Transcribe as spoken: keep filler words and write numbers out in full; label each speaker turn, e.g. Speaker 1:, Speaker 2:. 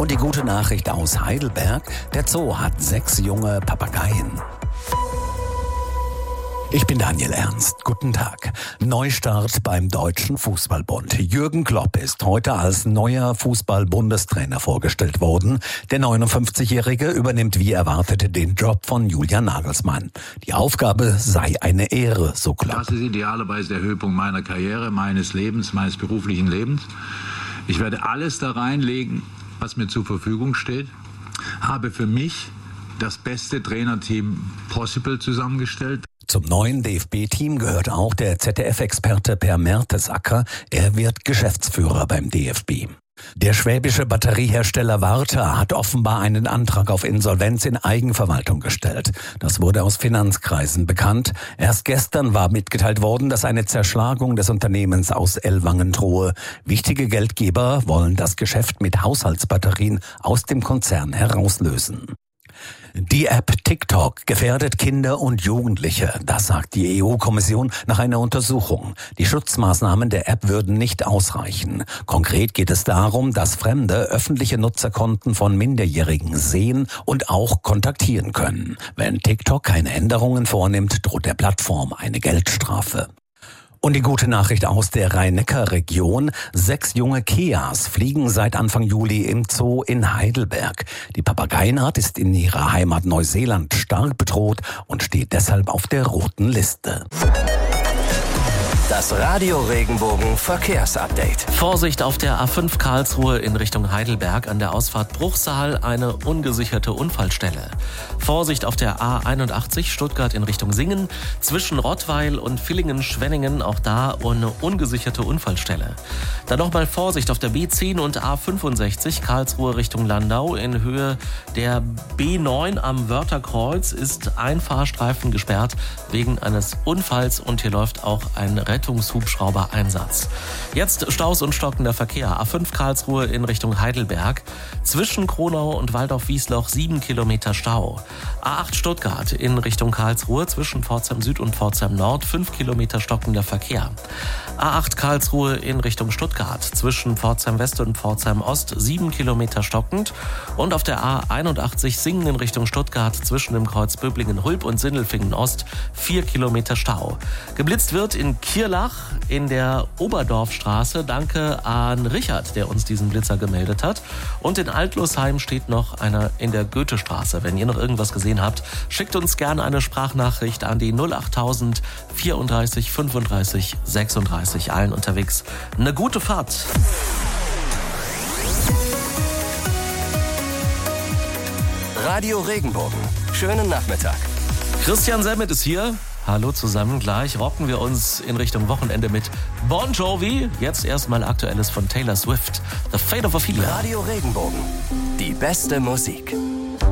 Speaker 1: Und die gute Nachricht aus Heidelberg, der Zoo hat sechs junge Papageien. Ich bin Daniel Ernst. Guten Tag. Neustart beim Deutschen Fußballbund. Jürgen Klopp ist heute als neuer Fußball-Bundestrainer vorgestellt worden. Der neunundfünfzigjährige übernimmt wie erwartet den Job von Julian Nagelsmann. Die Aufgabe sei eine Ehre, so Klopp.
Speaker 2: Das ist idealerweise der Höhepunkt meiner Karriere, meines Lebens, meines beruflichen Lebens. Ich werde alles da reinlegen, was mir zur Verfügung steht. Habe für mich das beste Trainerteam possible zusammengestellt.
Speaker 1: Zum neuen D F B-Team gehört auch der Z D F-Experte Per Mertesacker. Er wird Geschäftsführer beim D F B. Der schwäbische Batteriehersteller Warta hat offenbar einen Antrag auf Insolvenz in Eigenverwaltung gestellt. Das wurde aus Finanzkreisen bekannt. Erst gestern war mitgeteilt worden, dass eine Zerschlagung des Unternehmens aus Ellwangen drohe. Wichtige Geldgeber wollen das Geschäft mit Haushaltsbatterien aus dem Konzern herauslösen. Die App TikTok gefährdet Kinder und Jugendliche. Das sagt die E U-Kommission nach einer Untersuchung. Die Schutzmaßnahmen der App würden nicht ausreichen. Konkret geht es darum, dass Fremde öffentliche Nutzerkonten von Minderjährigen sehen und auch kontaktieren können. Wenn TikTok keine Änderungen vornimmt, droht der Plattform eine Geldstrafe. Und die gute Nachricht aus der Rhein-Neckar-Region. Sechs junge Keas fliegen seit Anfang Juli im Zoo in Heidelberg. Die Papageienart ist in ihrer Heimat Neuseeland stark bedroht und steht deshalb auf der roten Liste.
Speaker 3: Das Radio Regenbogen Verkehrsupdate.
Speaker 4: Vorsicht auf der A fünf Karlsruhe in Richtung Heidelberg an der Ausfahrt Bruchsal, eine ungesicherte Unfallstelle. Vorsicht auf der A einundachtzig Stuttgart in Richtung Singen, zwischen Rottweil und Villingen-Schwenningen, auch da eine ungesicherte Unfallstelle. Dann nochmal Vorsicht auf der B zehn und A fünfundsechzig Karlsruhe Richtung Landau. In Höhe der B neun am Wörtherkreuz ist ein Fahrstreifen gesperrt wegen eines Unfalls und hier läuft auch ein Rettungshubschrauber-Einsatz. Jetzt Staus und stockender Verkehr. A fünf Karlsruhe in Richtung Heidelberg. Zwischen Kronau und Waldorf-Wiesloch sieben Kilometer Stau. A acht Stuttgart in Richtung Karlsruhe zwischen Pforzheim Süd und Pforzheim Nord fünf Kilometer stockender Verkehr. A acht Karlsruhe in Richtung Stuttgart zwischen Pforzheim West und Pforzheim Ost sieben Kilometer stockend. Und auf der A einundachtzig Singen in Richtung Stuttgart zwischen dem Kreuz Böblingen-Hulb und Sindelfingen Ost vier Kilometer Stau. Geblitzt wird in Kirlach in der Oberdorfstraße. Danke an Richard, der uns diesen Blitzer gemeldet hat. Und in Altlosheim steht noch einer in der Goethestraße. Wenn ihr noch irgendwas gesehen habt, schickt uns gerne eine Sprachnachricht an die null achttausend vierunddreißig fünfunddreißig sechsunddreißig. Allen unterwegs eine gute Fahrt.
Speaker 3: Radio Regenbogen. Schönen Nachmittag.
Speaker 4: Christian Semmet ist hier. Hallo zusammen, gleich rocken wir uns in Richtung Wochenende mit Bon Jovi. Jetzt erstmal Aktuelles von Taylor Swift. The Fate of Ophelia.
Speaker 3: Radio Regenbogen. Die beste Musik.